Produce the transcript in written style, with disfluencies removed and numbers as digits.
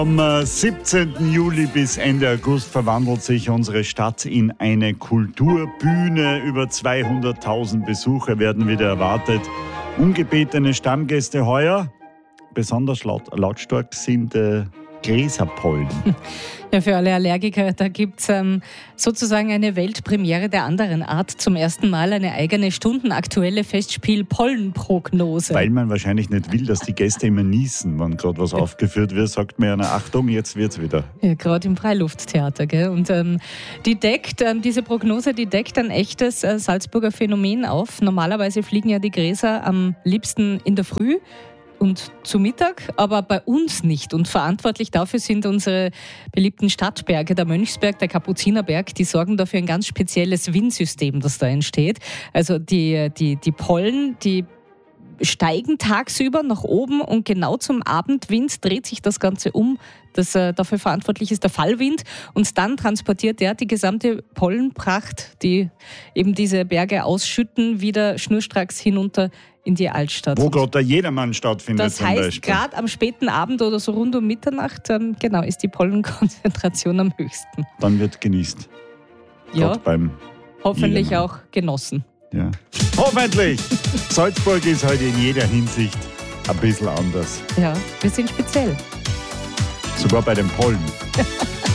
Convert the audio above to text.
Am 17. Juli bis Ende August verwandelt sich unsere Stadt in eine Kulturbühne. Über 200.000 Besucher werden wieder erwartet. Ungebetene Stammgäste heuer. Besonders lautstark sind Gräserpollen. Ja, für alle Allergiker, da gibt es sozusagen eine Weltpremiere der anderen Art. Zum ersten Mal eine eigene stundenaktuelle Festspiel-Pollenprognose. Weil man wahrscheinlich nicht will, dass die Gäste immer niesen, wenn gerade was aufgeführt wird, sagt man ja, Achtung, jetzt wird's wieder. Ja, gerade im Freilufttheater, gell? Und diese Prognose, die deckt ein echtes Salzburger Phänomen auf. Normalerweise fliegen ja die Gräser am liebsten in der Früh und zu Mittag, aber bei uns nicht. Und verantwortlich dafür sind unsere beliebten Stadtberge, der Mönchsberg, der Kapuzinerberg. Die sorgen dafür ein ganz spezielles Windsystem, das da entsteht. Also die Pollen, die steigen tagsüber nach oben und genau zum Abendwind dreht sich das Ganze um. Dafür verantwortlich ist der Fallwind und dann transportiert er die gesamte Pollenpracht, die eben diese Berge ausschütten, wieder schnurstracks hinunter in die Altstadt. Wo gerade der Jedermann stattfindet. Das heißt, gerade am späten Abend oder so rund um Mitternacht, ist die Pollenkonzentration am höchsten. Dann wird genießt. Ja, beim hoffentlich Jedermann. auch genossen. Ja. Hoffentlich! Salzburg ist heute in jeder Hinsicht ein bisschen anders. Ja, wir sind speziell. Sogar bei den Pollen.